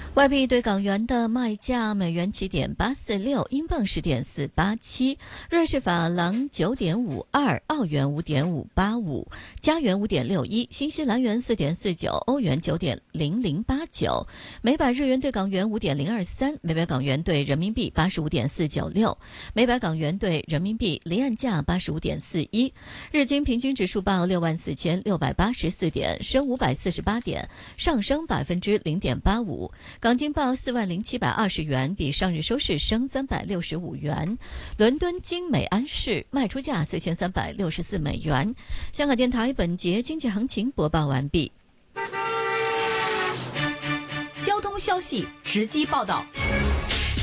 外币对港元的卖价：美元7.846，英镑10.487，瑞士法郎9.52，澳元5.585，加元5.61，新西兰元4.49，欧元9.0089，每百日元对港元5.023，每百港元对人民币85.496，每百港元对人民币离岸价85.41。日经平均指数报64,684点，升548点，上升0.85%。港金报40720元，比上日收市升365元。伦敦金每安士卖出价4364美元。香港电台本节经济行情播报完毕。 交通消息直击报道。